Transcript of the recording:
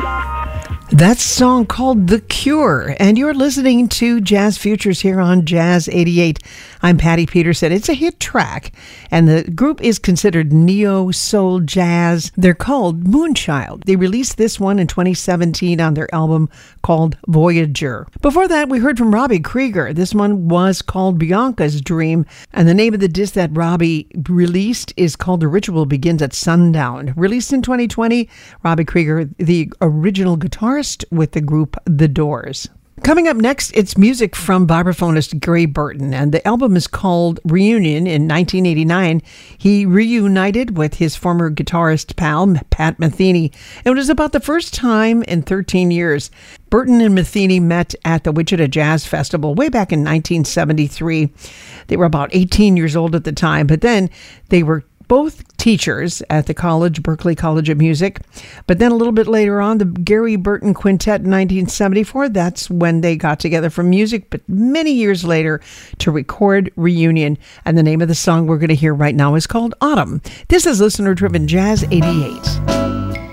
That song called The Cure, and you're listening to Jazz Futures here on Jazz 88. I'm Patty Peterson. It's a hit track, and the group is considered neo-soul jazz. They're called Moonchild. They released this one in 2017 on their album called Voyager. Before that, we heard from Robbie Krieger. This one was called Bianca's Dream, and the name of the disc that Robbie released is called The Ritual Begins at Sundown. Released in 2020, Robbie Krieger, the original guitarist with the group The Doors. Coming up next, it's music from vibraphonist Gary Burton, and the album is called Reunion. In 1989, he reunited with his former guitarist pal, Pat Metheny. It was about the first time in 13 years. Burton and Metheny met at the Wichita Jazz Festival way back in 1973. They were about 18 years old at the time, but then they were both teachers at the college, Berklee College of Music. But then a little bit later on, the Gary Burton Quintet in 1974, that's when they got together for music, but many years later to record Reunion. And the name of the song we're going to hear right now is called Autumn. This is listener-driven Jazz 88.